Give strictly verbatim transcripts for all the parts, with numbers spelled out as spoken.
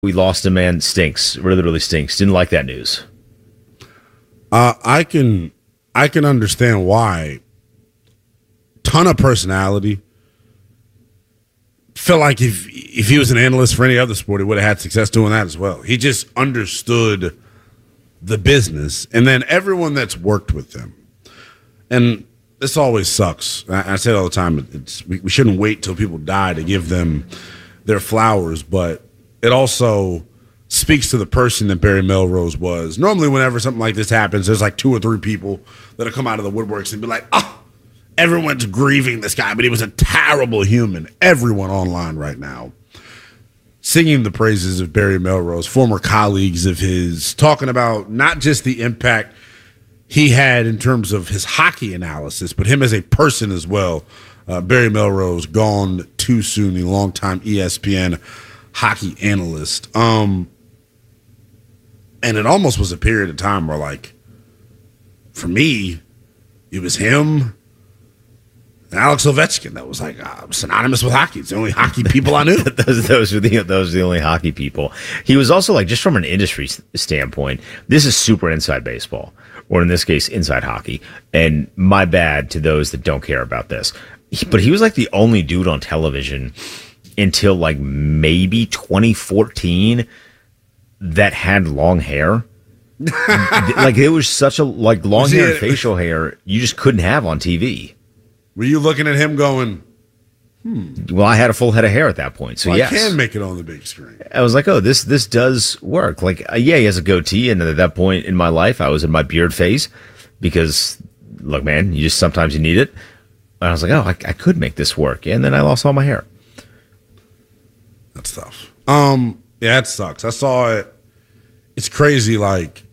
We lost a man. Stinks. Really, really stinks. Didn't like that news. Uh, I can I can understand why. Ton of personality. Feel like if if he was an analyst for any other sport, he would have had success doing that as well. He just understood the business, and then everyone that's worked with him. And this always sucks. I, I say it all the time. It's we, we shouldn't wait till people die to give them their flowers, but it also speaks to the person that Barry Melrose was. Normally, whenever something like this happens, there's like two or three people that'll come out of the woodworks and be like, oh, everyone's grieving this guy, but he was a terrible human. Everyone online right now singing the praises of Barry Melrose, former colleagues of his, talking about not just the impact he had in terms of his hockey analysis, but him as a person as well. Uh, Barry Melrose, gone too soon, the longtime E S P N hockey analyst. Um, and it almost was a period of time where, like, for me, it was him and Alex Ovechkin that was like uh, synonymous with hockey. It's the only hockey people I knew. those, those, were the, those were the only hockey people. He was also, like, just from an industry standpoint, this is super inside baseball, or in this case, inside hockey. And my bad to those that don't care about this. He, but he was like the only dude on television until like maybe twenty fourteen that had long hair. Like, it was such a like long hair and facial hair you just couldn't have on T V. Were you looking at him going, hmm? Well, I had a full head of hair at that point, so well, yes. I can make it on the big screen. I was like, oh, this this does work. Like, uh, yeah, he has a goatee, and at that point in my life, I was in my beard phase because, look, man, you just sometimes you need it. And I was like, oh, I, I could make this work, and then I lost all my hair. That's tough. Um, yeah, it sucks. I saw it. It's crazy. Like,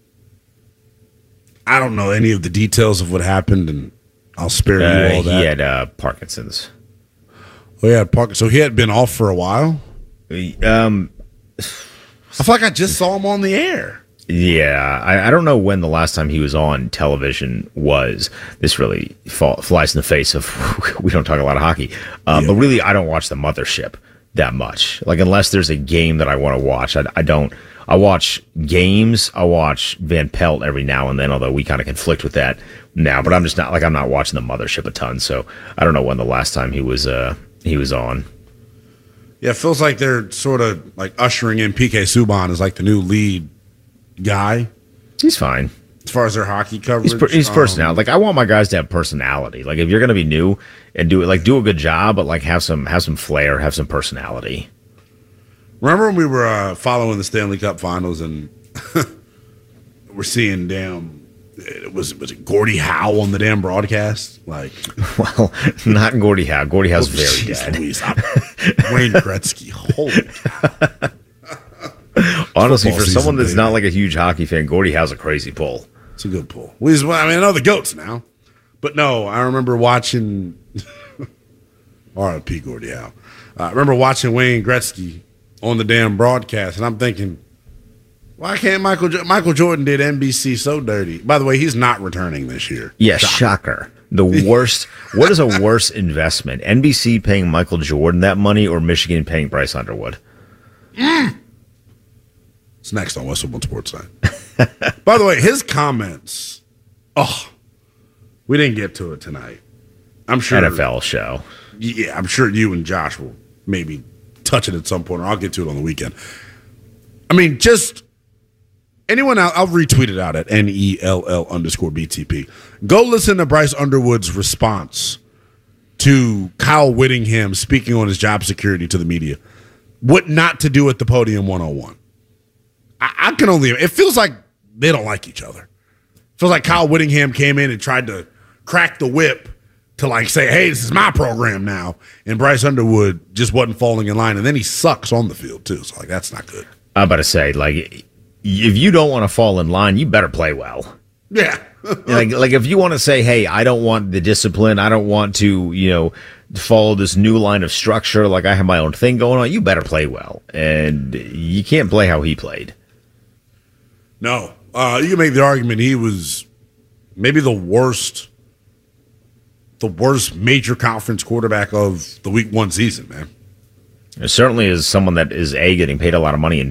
I don't know any of the details of what happened, and I'll spare you Uh, all that. he had uh, Parkinson's. Oh, yeah, Parker. So he had been off for a while. Um, I feel like I just saw him on the air. yeah, I, I don't know when the last time he was on television was. This really fall, flies in the face of we don't talk a lot of hockey, uh, Yeah. but really I don't watch the mothership that much. Like, unless there's a game that I want to watch, I, I don't. I watch games. I watch Van Pelt every now and then, although we kind of conflict with that now. But I'm just not like I'm not watching the mothership a ton, so I don't know when the last time he was uh, he was on. Yeah, it feels like they're sort of like ushering in P K Subban as like the new lead guy He's fine. as far as their hockey coverage. He's, per, he's Um, personality. Like, I want my guys to have personality. Like, if you're going to be new and do it, like, do a good job, but like have some have some flair, have some personality. Remember when we were uh, following the Stanley Cup Finals and we're seeing damn it was was it Gordie Howe on the damn broadcast? Like, Well, not Gordie Howe. Gordie Howe's oh, very geez dead. Louise, I'm- Wayne Gretzky, holy cow. Honestly, Football for someone season, that's baby. not like a huge hockey fan, Gordie Howe's a crazy pull. It's a good pull. We just, I mean, I know the GOATs now, but no, I remember watching R I P Gordie Howe. Uh, I remember watching Wayne Gretzky on the damn broadcast, and I'm thinking, why can't Michael jo- Michael Jordan did N B C so dirty? By the way, he's not returning this year. Yeah, shocker. The worst. What is a worse investment? N B C paying Michael Jordan that money, or Michigan paying Bryce Underwood? It's next on Westwood One Sports Night. By the way, his comments. Oh, we didn't get to it tonight. I'm sure N F L show. Yeah, I'm sure you and Josh will maybe touch it at some point, or I'll get to it on the weekend. I mean, just anyone out, I'll retweet it out at N E L L underscore B T P. Go listen to Bryce Underwood's response to Kyle Whittingham speaking on his job security to the media. What not to do at the podium one oh one. I, I can only, it feels like they don't like each other. It feels like Kyle Whittingham came in and tried to crack the whip to like say, hey, this is my program now. And Bryce Underwood just wasn't falling in line. And then he sucks on the field too. So like, that's not good. I'm about to say, like, if you don't want to fall in line, you better play well. Yeah. like, like if you want to say, hey, I don't want the discipline, I don't want to, you know, follow this new line of structure, like I have my own thing going on, you better play well. And you can't play how he played. No. Uh, you can make the argument he was maybe the worst the worst major conference quarterback of the week one season, man. Certainly as someone that is, A, getting paid a lot of money and